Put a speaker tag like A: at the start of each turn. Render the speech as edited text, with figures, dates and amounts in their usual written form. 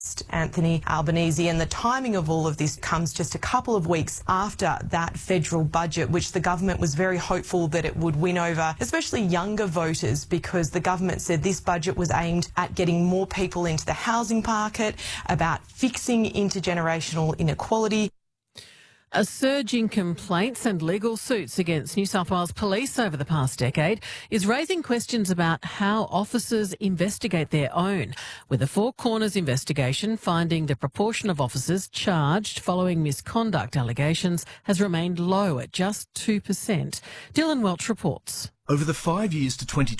A: Anthony Albanese, and the timing of all of this comes just a couple of weeks after that federal budget, which the government was very hopeful that it would win over, especially younger voters, because the government said this budget was aimed at getting more people into the housing market, about fixing intergenerational inequality.
B: A surge in complaints and legal suits against New South Wales Police over the past decade is raising questions about how officers investigate their own, with a Four Corners investigation finding the proportion of officers charged following misconduct allegations has remained low at just 2%. Dylan Welch reports.
C: Over the 5 years to 2020,